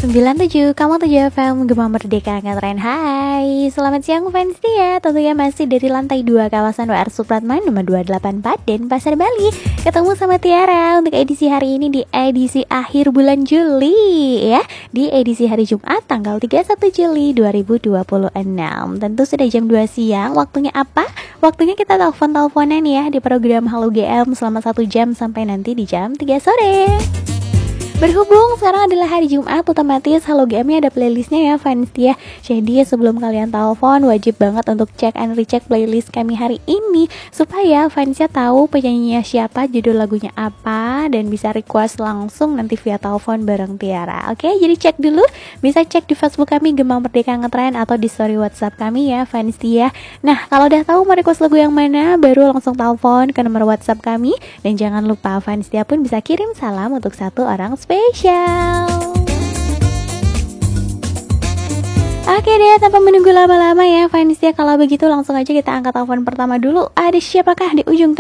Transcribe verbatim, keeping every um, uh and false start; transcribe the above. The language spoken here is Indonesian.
sembilan tujuh koma tujuh F M Gema Merdeka Ngetren. Hai, selamat siang fans dia. Tentunya masih dari lantai dua kawasan W R Supratman nomor dua delapan empat Denpasar, Bali. Ketemu sama Tiara untuk edisi hari ini di edisi akhir bulan Juli ya. Di edisi hari Jumat tanggal tiga puluh satu Juli dua ribu dua puluh enam. Tentu sudah jam dua siang. Waktunya apa? Waktunya kita telepon-teleponan ya di program Halo G M selama satu jam sampai nanti di jam tiga sore. Berhubung sekarang adalah hari Jumat, otomatis Halo G M-nya ada playlistnya ya fans ya. Jadi sebelum kalian telepon wajib banget untuk cek and recheck playlist kami hari ini, supaya fansnya tahu penyanyinya siapa, judul lagunya apa, dan bisa request langsung nanti via telepon bareng Tiara. Oke, jadi cek dulu, bisa cek di Facebook kami Gema Merdeka Ngetren atau di story WhatsApp kami ya fans ya. Nah, kalau udah tahu mau request lagu yang mana, baru langsung telepon ke nomor WhatsApp kami. Dan jangan lupa fans dia pun bisa kirim salam untuk satu orang spesial. Oke deh, tanpa menunggu lama-lama ya fans ya, kalau begitu langsung aja kita angkat telepon pertama dulu. Ada siapakah di ujung